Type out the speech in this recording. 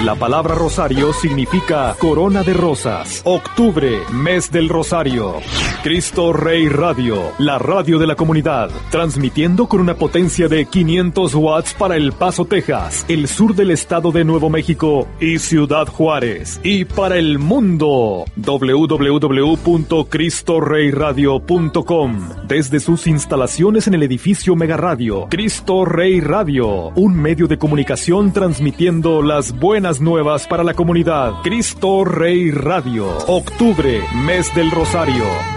La palabra rosario significa corona de rosas. Octubre, mes del rosario. Cristo Rey Radio, la radio de la comunidad, transmitiendo con una potencia de 500 watts para El Paso, Texas, el sur del estado de Nuevo México y Ciudad Juárez. Y para el mundo, www.cristoreyradio.com, desde sus instalaciones en el edificio Mega Radio. Cristo Rey Radio, un medio de comunicación transmitiendo las buenas nuevas para la comunidad. Cristo Rey Radio, octubre, mes del rosario.